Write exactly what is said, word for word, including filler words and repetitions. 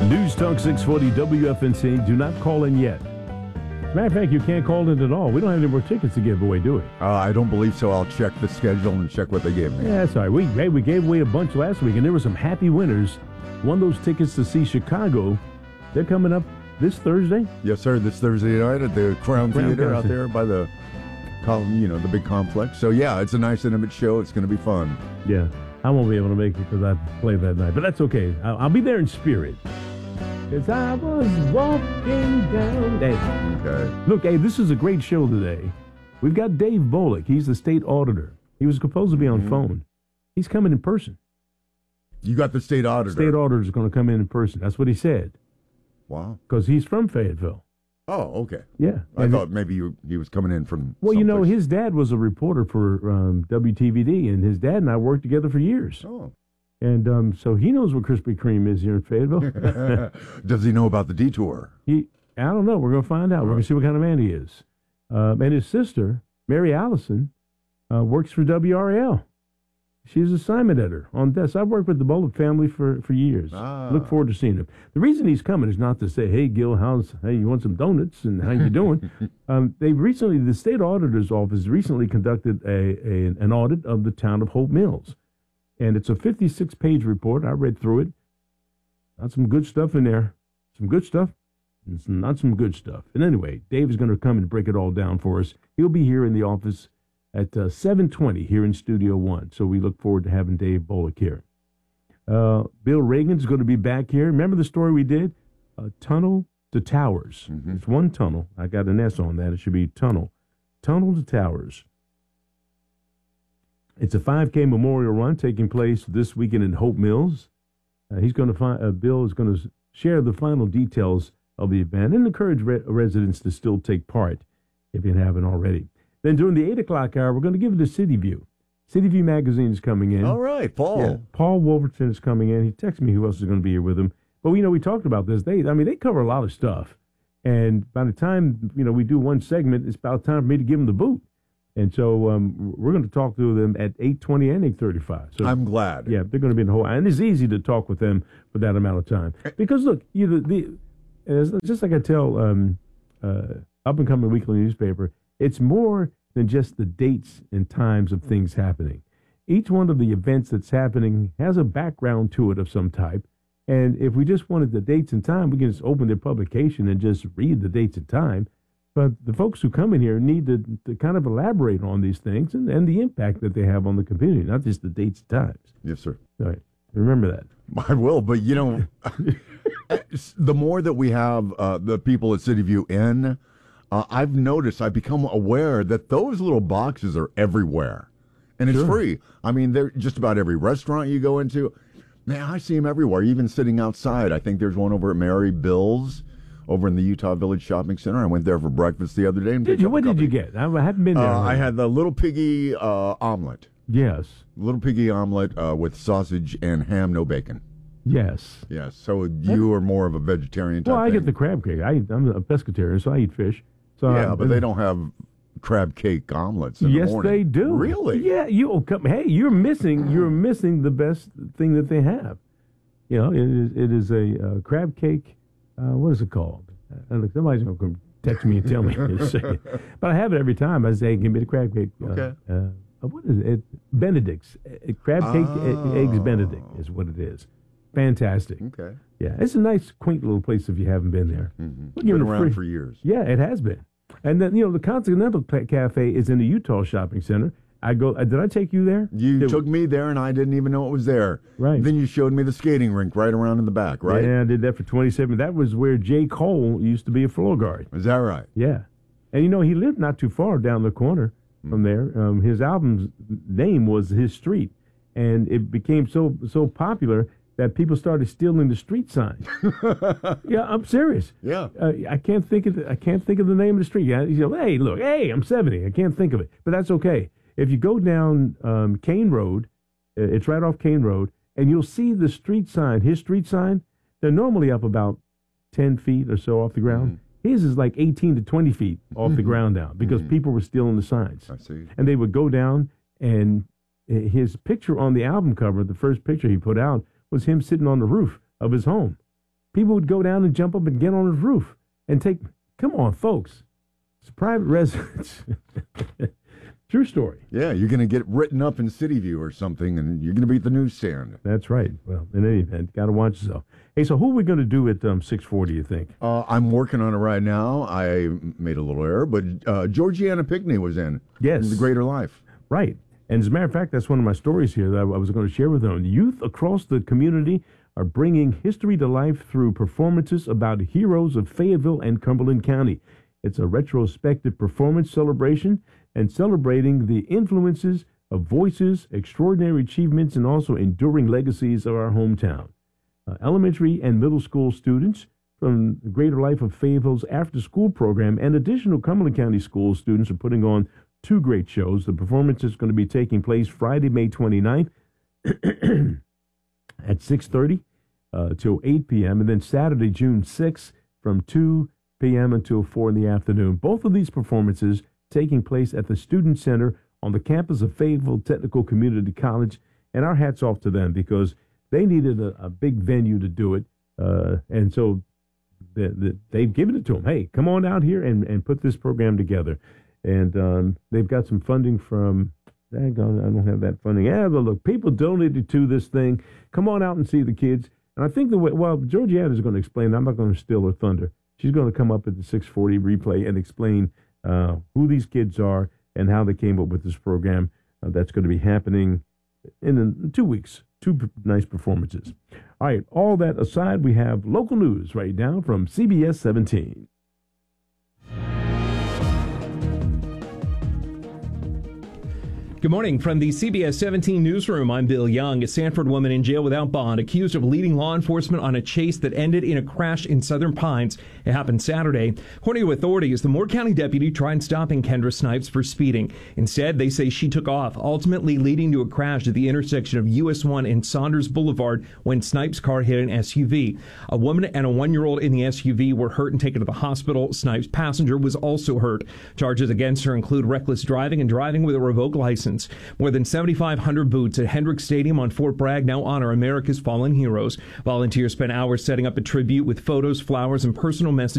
News Talk six forty W F N C. Do not call in yet. As a matter of fact, you can't call in at all. We don't have any more tickets to give away, do we? Uh, I don't believe so. I'll check the schedule and check what they gave me. Yeah, that's all right. We, hey, we gave away a bunch last week, and there were some happy winners. Won those tickets to see Chicago. They're coming up this Thursday. Yes, sir. This Thursday night at the Crown, Crown Theater Castle. out there by the, you know, the big complex. So, yeah, it's a nice, intimate show. It's going to be fun. Yeah, I won't be able to make it because I play that night, but that's okay. I'll, I'll be there in spirit. Because I was walking down there. Okay. Look, hey, this is a great show today. We've got Dave Bullock. He's the state auditor. He was supposed to be on mm-hmm. phone. He's coming in person. You got the state auditor. State auditor is going to come in in person. That's what he said. Wow. Because he's from Fayetteville. Oh, okay. Yeah. I and thought maybe you, he was coming in from Well, you know, someplace. his dad was a reporter for um, W T V D, and his dad and I worked together for years. Oh. And um, so he knows what Krispy Kreme is here in Fayetteville. Does he know about the detour? He, I don't know. We're going to find out. Right. We're going to see what kind of man he is. Um, and his sister, Mary Allison, uh, works for W R L. She's assignment editor on desk. I've worked with the Bullock family for, for years. Ah. Look forward to seeing him. The reason he's coming is not to say, hey, Gil, how's, hey, you want some donuts and how you doing? um, they recently, the state auditor's office recently conducted a, a an audit of the town of Hope Mills. And it's a fifty-six page report. I read through it. Got some good stuff in there. Some good stuff. And some, not some good stuff. And anyway, Dave is going to come and break it all down for us. He'll be here in the office at uh, seven twenty here in Studio One. So we look forward to having Dave Bullock here. Uh, Bill Reagan's going to be back here. Remember the story we did? Uh, tunnel to Towers. Mm-hmm. It's one tunnel. I got an S on that. It should be tunnel. Tunnel to Towers. It's a five K memorial run taking place this weekend in Hope Mills. Uh, he's going to find uh, Bill is going to share the final details of the event and encourage re- residents to still take part if you haven't already. Then during the eight o'clock hour, we're going to give it to City View. City View magazine is coming in. All right, Paul. Yeah, Paul Wolverton is coming in. He texted me who else is going to be here with him. But we you know we talked about this. They, I mean, they cover a lot of stuff. And by the time you know we do one segment, it's about time for me to give them the boot. And so um, we're going to talk to them at eight twenty and eight thirty-five. So, I'm glad. Yeah, they're going to be in the whole, and it's easy to talk with them for that amount of time. Because look, you know, the, it's just like I tell um, uh, up and coming weekly newspaper, it's more than just the dates and times of things happening. Each one of the events that's happening has a background to it of some type. And if we just wanted the dates and time, we can just open their publication and just read the dates and time. But the folks who come in here need to, to kind of elaborate on these things and, and the impact that they have on the community, not just the dates and times. Yes, sir. All right. Remember that. I will, but, you know, the more that we have uh, the people at City View in, uh, I've noticed, I've become aware that those little boxes are everywhere. And it's Sure. free. I mean, they're just about every restaurant you go into. Man, I see them everywhere, even sitting outside. I think there's one over at Mary Bill's over in the Utah Village Shopping Center. I went there for breakfast the other day. And Did picked you? up a What did couple. you get? I haven't been there. Uh, I had the Little Piggy uh, omelet. Yes. Little Piggy omelet uh, with sausage and ham, no bacon. Yes. Yes. So you are more of a vegetarian type Well, I thing. get the crab cake. I, I'm a pescatarian, so I eat fish. So Yeah, uh, but they don't have crab cake omelets in Yes, the morning. they do. Really? Yeah. You oh, come. Hey, you're missing. You're missing the best thing that they have. You know, it is. It is a uh, crab cake. Uh, what is it called? Uh, look, somebody's going to text me and tell me. to say it. But I have it every time. I say, "Give me the crab cake." Uh, Okay. Uh, what is it? it Benedict's uh, crab cake Oh. uh, eggs Benedict is what it is. Fantastic. Okay. Yeah, it's a nice, quaint little place if you haven't been there. Mm-hmm. We'll give Been it a around free- for years. Yeah, it has been. And then, you know, the Continental Ca- Cafe is in the Utah Shopping Center. I go, uh, did I take you there? You Did- took me there, and I didn't even know it was there. Right. Then you showed me the skating rink right around in the back, right? Yeah, I did that for twenty-seven. That was where J. Cole used to be a floor guard. Is that right? Yeah. And, you know, he lived not too far down the corner from there. Um, his album's name was his street. And it became so so popular that people started stealing the street signs. Yeah, I'm serious. Yeah. Uh, I can't think of the, I can't think of the name of the street. Yeah, you know, hey, look, hey, I'm seventy. I can't think of it, but that's okay. If you go down um, Kane Road, uh, it's right off Kane Road, and you'll see the street sign. His street sign, they're normally up about ten feet or so off the ground. Mm-hmm. His is like eighteen to twenty feet off mm-hmm. the ground now because mm-hmm. people were stealing the signs. I see. And they would go down, and his picture on the album cover, the first picture he put out, was him sitting on the roof of his home. people would go down and jump up and get on his roof and take. Come on, folks. It's private residence. True story. Yeah, you're going to get written up in City View or something, and you're going to be at the newsstand. That's right. Well, in any event, got to watch yourself. Hey, so who are we going to do at um, six forty, you think? Uh, I'm working on it right now. I made a little error, but uh, Georgiana Pickney was in. Yes. In The Greater Life. Right. And as a matter of fact, that's one of my stories here that I, I was going to share with them. Youth across the community are bringing history to life through performances about heroes of Fayetteville and Cumberland County. It's a retrospective performance celebration and celebrating the influences of voices, extraordinary achievements, and also enduring legacies of our hometown. Uh, elementary and middle school students from the Greater Life of Fayetteville's after-school program and additional Cumberland County school students are putting on two great shows. The performance is going to be taking place Friday, May twenty-ninth at six thirty uh, till eight p.m. and then Saturday, June sixth from two p.m. until four in the afternoon. Both of these performances taking place at the Student Center on the campus of Fayetteville Technical Community College, and our hats off to them because they needed a, a big venue to do it, uh, and so the, the, they've given it to them. Hey, come on out here and, and put this program together. And um, they've got some funding from, I don't have that funding. Yeah, but look, people donated to this thing. Come on out and see the kids. And I think the way, well, Georgiana is going to explain. I'm not going to steal her thunder. She's going to come up at the six forty replay and explain uh, who these kids are and how they came up with this program. Uh, that's going to be happening in, in two weeks. Two p- nice performances. All right, all that aside, we have local news right now from C B S seventeen. Good morning from the C B S seventeen newsroom. I'm Bill Young. A Sanford woman in jail without bond accused of leading law enforcement on a chase that ended in a crash in Southern Pines. It happened Saturday. According to authorities, the Moore County deputy tried stopping Kendra Snipes for speeding. Instead, they say she took off, ultimately leading to a crash at the intersection of U S one and Saunders Boulevard when Snipes' car hit an S U V. A woman and a one-year-old in the S U V were hurt and taken to the hospital. Snipes' passenger was also hurt. Charges against her include reckless driving and driving with a revoked license. More than seventy-five hundred booths at Hendricks Stadium on Fort Bragg now honor America's fallen heroes. Volunteers spent hours setting up a tribute with photos, flowers, and personal messages